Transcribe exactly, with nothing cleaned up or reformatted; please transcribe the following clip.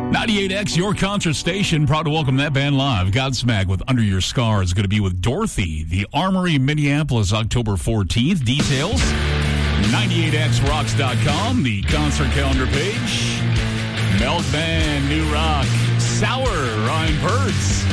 ninety-eight X, your concert station, proud to welcome that band live. Godsmack with Under Your Scar is going to be with Dorothy, the Armory, Minneapolis, October fourteenth. Details, ninety-eight X rocks dot com, the concert calendar page. Milkman, New Rock, Sour, Ryan Pertz.